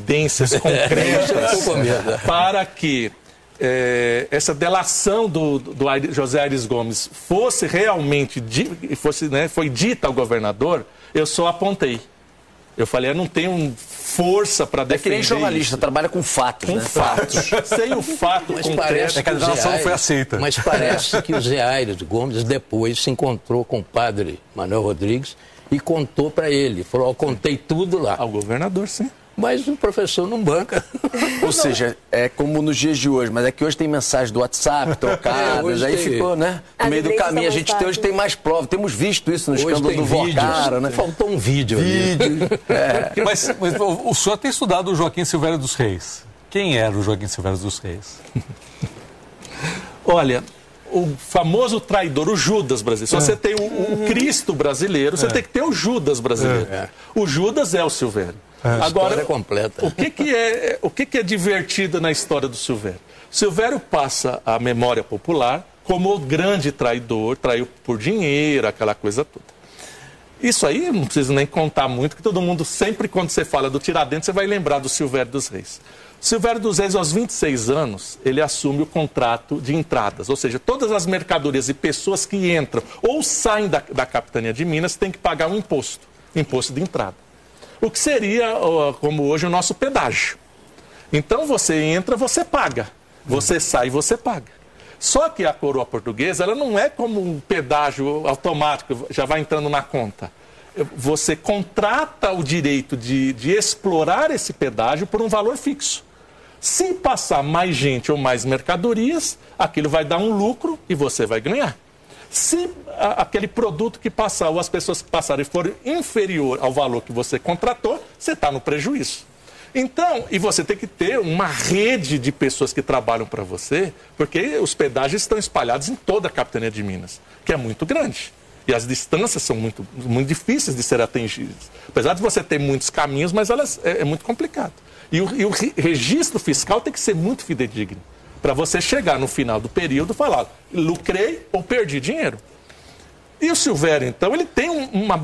evidências concretas para que essa delação do José Aires Gomes fosse realmente foi dita ao governador, eu só apontei. Eu falei, eu não tenho força para defender. É que nem jornalista, trabalha com fatos, com fatos. Sem o fato concreto. Que a delação não foi aceita. Mas parece que o Zé Aires Gomes depois se encontrou com o padre Manuel Rodrigues e contou para ele. Falou, eu contei tudo lá. Ao governador, sim. Mas o professor não banca. Ou seja, é como nos dias de hoje, mas é que hoje tem mensagens do WhatsApp trocadas, aí ficou, né? No meio do caminho, a gente hoje tem mais prova. Temos visto isso no escândalo do Vocara, né? Faltou um vídeo ali. Mas o senhor tem estudado o Joaquim Silvério dos Reis. Quem era o Joaquim Silvério dos Reis? Olha, o famoso traidor, o Judas brasileiro. Se você tem o Cristo brasileiro, você tem que ter o Judas brasileiro. O Judas é o Silvério. Agora, completa. O que é divertido na história do Silvério? Silvério passa a memória popular como o grande traidor, traiu por dinheiro, aquela coisa toda. Isso aí não preciso nem contar muito, que todo mundo sempre, quando você fala do Tiradentes, você vai lembrar do Silvério dos Reis. Silvério dos Reis, aos 26 anos, ele assume o contrato de entradas, ou seja, todas as mercadorias e pessoas que entram ou saem da capitania de Minas têm que pagar um imposto de entrada. O que seria, como hoje, o nosso pedágio. Então, você entra, você paga. Você sai, você paga. Só que a coroa portuguesa, ela não é como um pedágio automático, já vai entrando na conta. Você contrata o direito de explorar esse pedágio por um valor fixo. Se passar mais gente ou mais mercadorias, aquilo vai dar um lucro e você vai ganhar. Se aquele produto que passar ou as pessoas que passarem for inferior ao valor que você contratou, você está no prejuízo. Então, e você tem que ter uma rede de pessoas que trabalham para você, porque os pedágios estão espalhados em toda a capitania de Minas, que é muito grande. E as distâncias são muito, muito difíceis de serem atingidas. Apesar de você ter muitos caminhos, mas é muito complicado. E o registro fiscal tem que ser muito fidedigno, para você chegar no final do período e falar, lucrei ou perdi dinheiro. E o Silvério, então, ele tem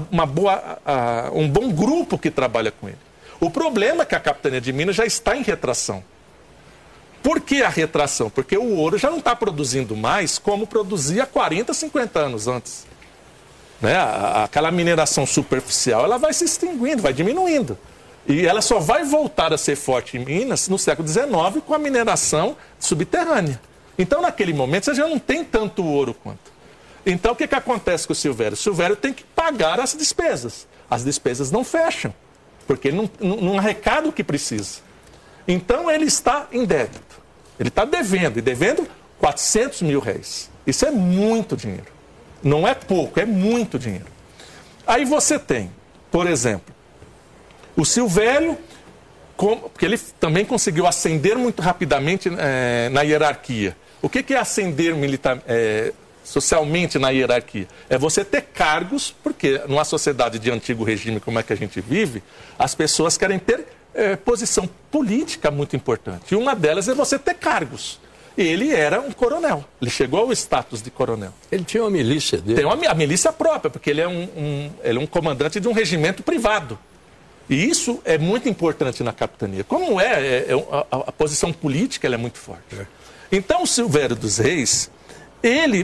um bom grupo que trabalha com ele. O problema é que a capitania de Minas já está em retração. Por que a retração? Porque o ouro já não está produzindo mais como produzia 40, 50 anos antes. Né? Aquela mineração superficial, ela vai se extinguindo, vai diminuindo. E ela só vai voltar a ser forte em Minas no século XIX com a mineração subterrânea. Então, naquele momento, você já não tem tanto ouro quanto. Então, o que acontece com o Silvério? O Silvério tem que pagar as despesas. As despesas não fecham, porque ele não arrecada o que precisa. Então, ele está em débito. Ele está devendo, e devendo 400 mil réis. Isso é muito dinheiro. Não é pouco, é muito dinheiro. Aí você tem, por exemplo, o Silvério, porque ele também conseguiu ascender muito rapidamente na hierarquia. O que é ascender socialmente na hierarquia? É você ter cargos, porque numa sociedade de antigo regime como é que a gente vive, as pessoas querem ter posição política muito importante. E uma delas é você ter cargos. Ele era um coronel, ele chegou ao status de coronel. Ele tinha uma milícia dele. Tem a milícia própria, porque ele é um comandante de um regimento privado. E isso é muito importante na capitania. Como a posição política ela é muito forte. Então, o Silvério dos Reis, ele,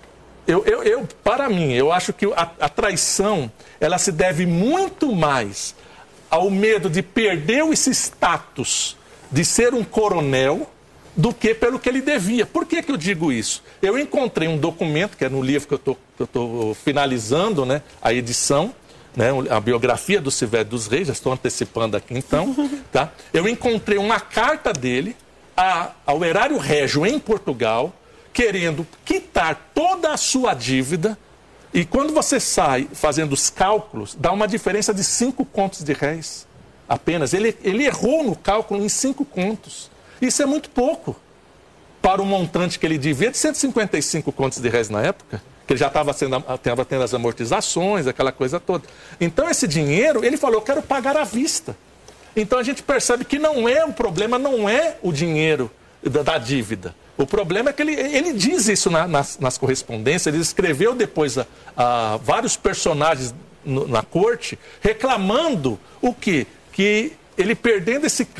para mim, eu acho que a traição, ela se deve muito mais ao medo de perder esse status de ser um coronel do que pelo que ele devia. Por que eu digo isso? Eu encontrei um documento, que é no livro que eu estou finalizando, né, a edição, né, a biografia do Silvério dos Reis, já estou antecipando aqui então, tá? Eu encontrei uma carta dele ao erário régio em Portugal, querendo quitar toda a sua dívida, e quando você sai fazendo os cálculos, dá uma diferença de 5 contos de réis apenas. Ele errou no cálculo em 5 contos. Isso é muito pouco para o montante que ele devia de 155 contos de réis na época, que ele já estava tendo as amortizações, aquela coisa toda. Então, esse dinheiro, ele falou, eu quero pagar à vista. Então, a gente percebe que o problema não é o dinheiro da dívida. O problema é que ele diz isso nas correspondências, ele escreveu depois a vários personagens na corte, reclamando o quê? Que ele perdendo esse